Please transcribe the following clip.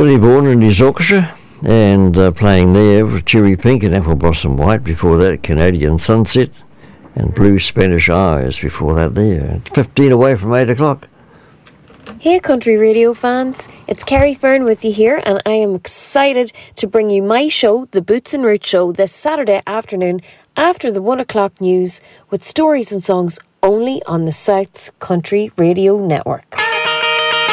Billy Vaughan and his orchestra, and playing there with Cherry Pink and Apple Blossom White. Before that, Canadian Sunset and Blue Spanish Eyes before that there. 15 away from 8 o'clock. Hey country radio fans, it's Kerry Fern with you here, and I am excited to bring you my show, The Boots and Roots Show, this Saturday afternoon after the 1 o'clock news with stories and songs only on the South's Country Radio Network.